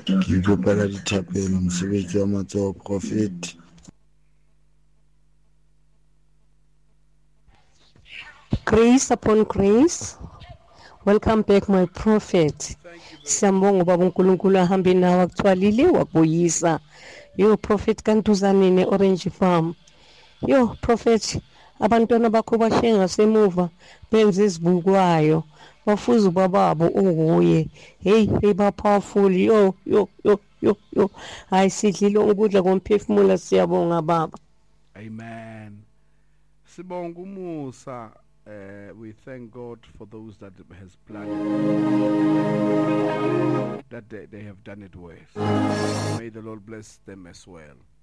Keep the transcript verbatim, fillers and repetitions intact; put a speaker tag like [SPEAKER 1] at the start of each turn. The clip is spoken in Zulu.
[SPEAKER 1] Ke ikopela dithapelo mosebetsi wa matsoho prophet.
[SPEAKER 2] Grace upon grace. Welcome back my prophet. Siyambonga ubaba uNkulunkulu ahambe nawe akuthwalile wakubuyisa. Yo prophet kaNtuzanini Orange Farm. Yo prophet abantwana bakho bashiye ngasemuva benze izibukwayo. Bafuza ubababo unguye. Hey hey ba powerful yo yo yo yo yo. Hayi sidlile ukudla komphefumulo siyabonga baba.
[SPEAKER 3] Amen. Sibonga umusa. Uh, we thank God for those that has planned that they, they have done it well. May the Lord bless them as well.